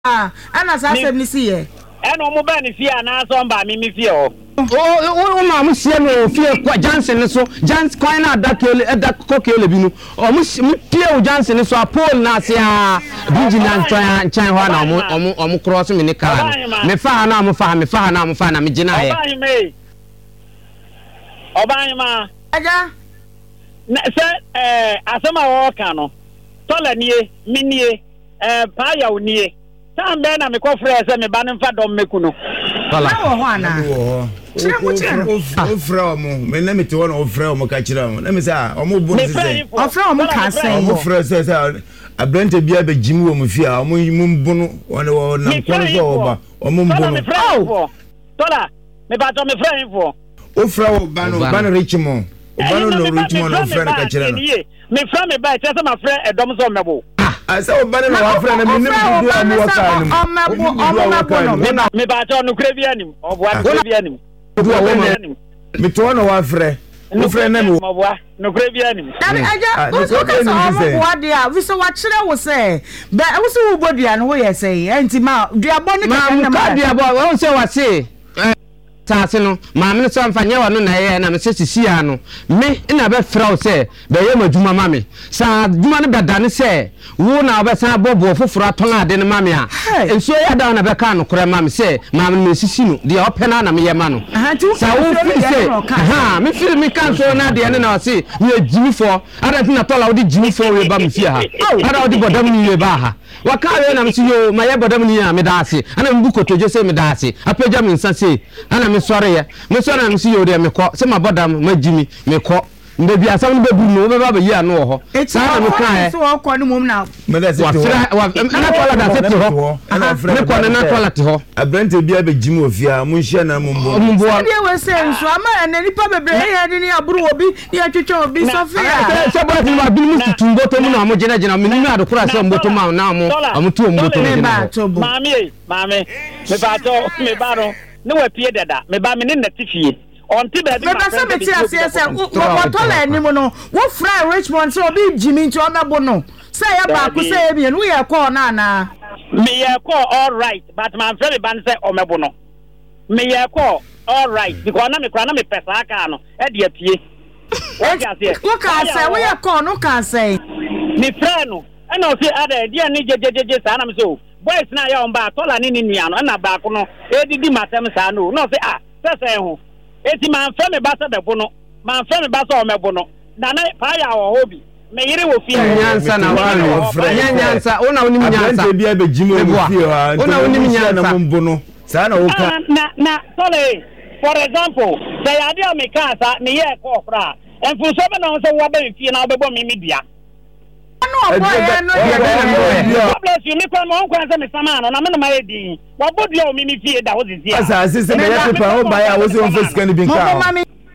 ana sa asem ni si ye eno mo ba ni fie ana so mba mi fie o ma mo sie no fie kwa Johnson so Johnson kwan na da kokele bi no o mo pie o Johnson so apol na se a vigilance chan ho na o mo cross me ni car me fa na mo fa na me gina ye oban ma aja na se asema wo ka no tola nie minie pa ya onie tambe na me ko frɛ se me ba ne mfa dom meku no wala wo ho ana ofra mo me na me te wona ofra mo ka kira mo na me sa o mo bu se ofra mo ka sen mo frɛ se abrante bia be jimi wo mo fia o mo mbu no wona wo na ko so oba o mo mbu no tola me ba to me frɛ info ofra wo ba no Richmond Obano no Richmond no friend ka kira no me fra me ba che se ma fra edom so mebo asa obano no wa fra na me nim du amu waka no me ba to no kra bi anim oboa kra bi anim du awu me to no wa fra no fra na me oboa no kra bi anim aja o so ka so oboa dia we so wa kire wo se ba wo so wo bodua no wo ye se enti ma dua bo ni ka na ma dua bo wo se wa se taase no ma me so mfa nye wa no na ye na me se sisia no me ina be frau se be ye maduma ma me sa duma no be dane se wo na be san bobo foforo aton ade no ma me a enso ya da na be ka no kore ma me se ma me sisi no de opena na me ye ma no sa wo fi se me feel me kan so na de ne na se ye jimi fo ada na tola wo de jimi fo we ba me fie ha ada wo de bodam ni we ba ha waka we na me se yo ma ye bodam ni a me da ase ana me bukoto je se me da ase apeja me nsa se ana me sore ya me sore na me se yo de me ko se ma bodam ma jimi me ko nde bia sam no bebu no be ba yi anu ho sa na me kan so ko ni mum na me da se wa na tola da se ti ho me ko na tola ti ho abrante bia be jimi ofia mo nhia na mo mbo de we se nso ama na nipa bebre he ni aburu obi ni atwetwe obi sofia se bo ti ma bi mu tutumbo to mu na mo gina me ni adokora se mboto ma na mo amutu mboto me mame me ba to me ba no ne wa pie dada me ba me ne natifie onti be me ba se me ti ase se wo tola anim no wo fry Richmond so obi jimi nti o mebo no se ya ba ku se e bi no ye call na na me ye call all right but man frɛ me ban say o mebo no me ye call all right because na me kra na me pesa aka no e de apie wo ka say wo ye call no ka say me frɛ no e na o se ada dia ni jejeje sa na me so boys na ya on ba tola ni nua no na ba ko no e didi matem sa no no se se ho eti man fa me ba sa bebo no man fa me ba sa o mebo no na na pa ya wo hobi me yire wo fie nyansa na wa nyansa ona onim nyansa abrante bia be jimi wo fie ha ona onim nyansa na mo mbo no sa na wo ka na tole for example say ade o me ka sa me ye ko kra enfu so be na so wo ba fie na wo bebo me media no boy no bless you me kwa mo kwa se me sama no na me no ma edi wo bodia o me fie da wo zizia asa sisi me ya pepa o ba ya wo se on face kan bi nka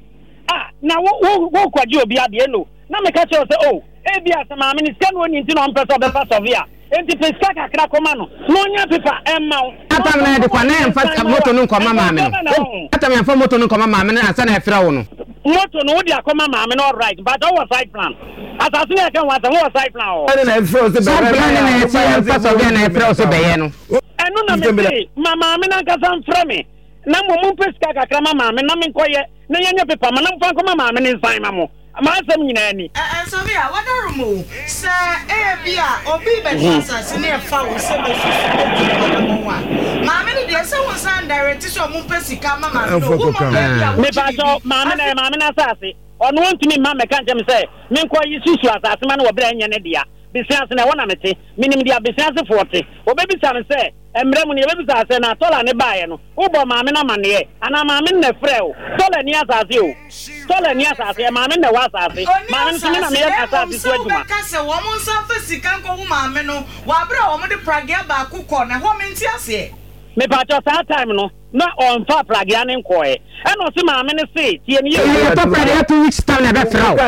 na wo kwaji obi ade no na me ka che o se e bia se ma me ni scan woni nti no on person be pass of ya enti pe scan kakra koma no no nya pepa emma ata me de kwa na emfa moto no nkoma ma me no ata me emfa moto no nkoma ma me na asa na efra wo no moto no wodi akoma ma me no right but our side plan asasine ya kan wata wo side plan o na efra se be na se pass of ya na efra se be ye no enu na me mama me na kasa mfra me na mo pe sika kakra mama me na me nkoye na yenya pepa ma na mfa nkoma ma me ni nsan ma mo ma asem nyina ani so bia wadarumo se bia obi be sasa ne fa wo se be so ma me ni de se wo san direct so mo pe sika mama me ba jo ma me na sase ono wontumi ma me kan jem se me nkoyi susu asase ma na wo bra nya ne dia business na wona mete minim dia business forte obebi sa me se emremu ni obebi sa se na tola ne baaye no wo bo maame na mane ana maame na frɛ o tola ni asase o tola ni asase maame na wa asase maame ntumi na me asase so aduma ka se wo mo nsa fa sika nko wo maame no wa bra wo mo de pragia ba akukɔ na ho me nti ase me pa cho sa time no na on fa pragia ne nkoe e no se maame ne se tie ni ye to pragia 2 weeks time na be frau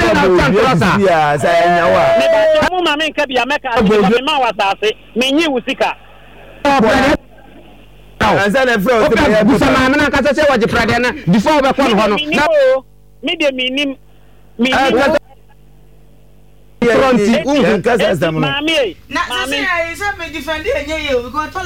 ya sa nyawa me ba cho mo maame nka bia meka me ma wa asase me nyi wusika ansa na frau se be busa maame na kasa se waje pragia na before be kon ho no me de minim fronti kasa sam no Mami na say say me defend enye ye because